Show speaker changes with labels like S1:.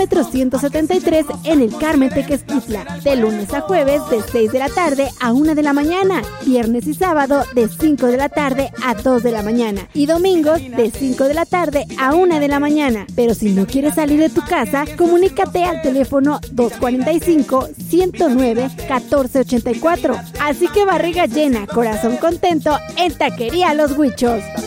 S1: kilómetro 173 en el Carmen Tequesquitla, de lunes a jueves de 6 de la tarde a 1 de la mañana, viernes y sábado de 5 de la tarde a 2 de la mañana y domingos de 5 de la tarde a 1 de la mañana. Pero si no quieres salir de tu casa, comunícate al teléfono 245-109-1484. Así que barriga llena, corazón contento en Taquería Los Huichos.